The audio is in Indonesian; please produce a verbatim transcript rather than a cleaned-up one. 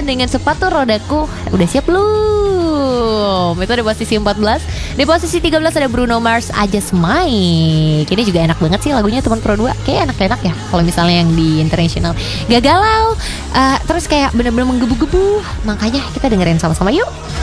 dengan sepatu rodaku. Udah siap belum? Itu di posisi empat belas. Di posisi tiga belas ada Bruno Mars, I Just Might. Ini juga enak banget sih lagunya teman Pro dua. Kayak enak-enak ya kalau misalnya yang di international. Gak galau, uh, terus kayak bener-bener menggebu-gebu. Makanya kita dengerin sama-sama yuk.